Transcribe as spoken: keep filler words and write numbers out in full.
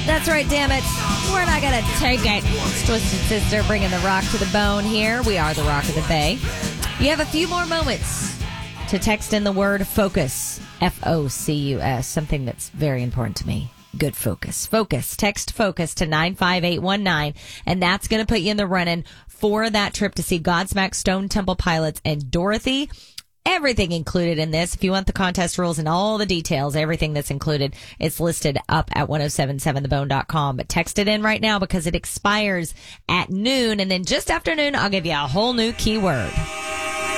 That's right, damn it. We're not going to take it. It's Twisted Sister bringing the rock to the bone here. We are the Rock of the Bay. You have a few more moments to text in the word focus. F O C U S. Something that's very important to me. Good focus. Focus. Text focus to nine five eight one nine. And that's going to put you in the running for that trip to see Godsmack, Stone Temple Pilots, and Dorothy. Everything included in this. If you want the contest rules and all the details, everything that's included, it's listed up at ten seventy-seven the bone dot com. But text it in right now because it expires at noon. And then just after noon, I'll give you a whole new keyword.